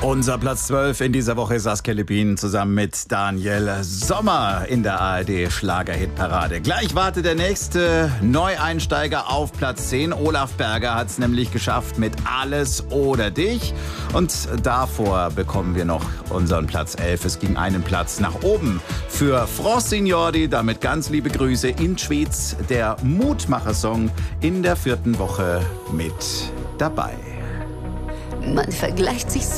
Unser Platz 12 in dieser Woche ist Saskia Lippin zusammen mit Daniel Sommer in der ARD Schlagerhitparade. Gleich wartet der nächste Neueinsteiger auf Platz 10. Olaf Berger hat es nämlich geschafft mit Alles oder Dich. Und davor bekommen wir noch unseren Platz 11. Es ging einen Platz nach oben für Frossignordi. Damit ganz liebe Grüße in Schwyz. Der Mutmacher-Song in der 4. Woche mit dabei. Man vergleicht sich so